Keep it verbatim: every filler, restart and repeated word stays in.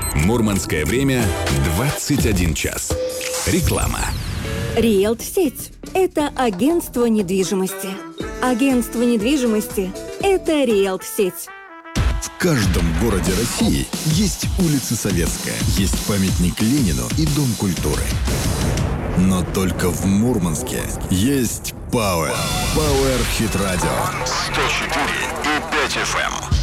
Мурманское время двадцать один час. Реклама. Риэлт-сеть – это агентство недвижимости. Агентство недвижимости – это Риэлт-сеть. В каждом городе России есть улица Советская, есть памятник Ленину и Дом культуры. Но только в Мурманске есть Power. Power Hit Radio. сто четыре и пять эф эм.